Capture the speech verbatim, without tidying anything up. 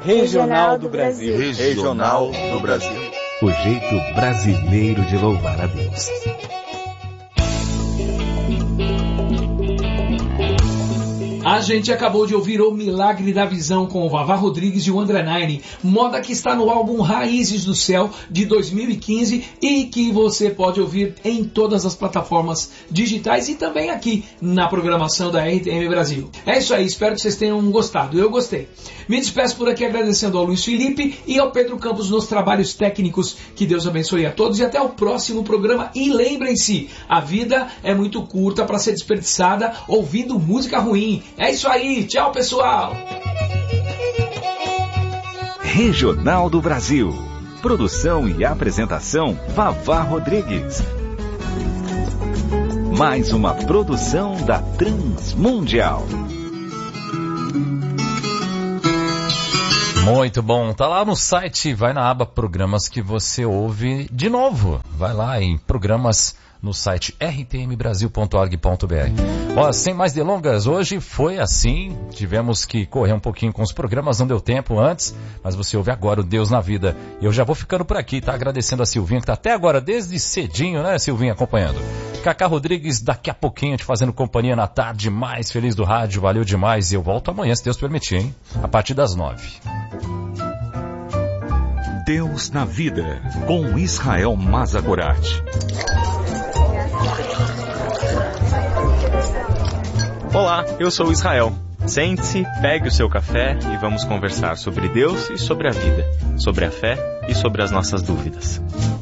Regional do Brasil. Regional do Brasil. O jeito brasileiro de louvar a Deus. A gente acabou de ouvir O Milagre da Visão com o Vavá Rodrigues e o André Nine, moda que está no álbum Raízes do Céu de dois mil e quinze e que você pode ouvir em todas as plataformas digitais e também aqui na programação da R T M Brasil. É isso aí, espero que vocês tenham gostado, eu gostei. Me despeço por aqui agradecendo ao Luiz Felipe e ao Pedro Campos nos trabalhos técnicos. Que Deus abençoe a todos e até o próximo programa. E lembrem-se, a vida é muito curta para ser desperdiçada ouvindo música ruim. É isso aí, tchau pessoal! Regional do Brasil. Produção e apresentação Vavá Rodrigues. Mais uma produção da Transmundial. Muito bom, tá lá no site, vai na aba Programas que você ouve de novo. Vai lá em Programas no site r t m brasil ponto org ponto b r. Ó, sem mais delongas, hoje foi assim, tivemos que correr um pouquinho com os programas, não deu tempo antes, mas você ouve agora o Deus na Vida. E eu já vou ficando por aqui, tá? Agradecendo a Silvinha, que tá até agora, desde cedinho, né, Silvinha, acompanhando. Cacá Rodrigues, daqui a pouquinho, te fazendo companhia na tarde mais feliz do rádio, valeu demais. E eu volto amanhã, se Deus permitir, hein? A partir das nove. Deus na Vida, com Israel Mazagorat. Olá, eu sou Israel. Sente-se, pegue o seu café e vamos conversar sobre Deus e sobre a vida, sobre a fé e sobre as nossas dúvidas.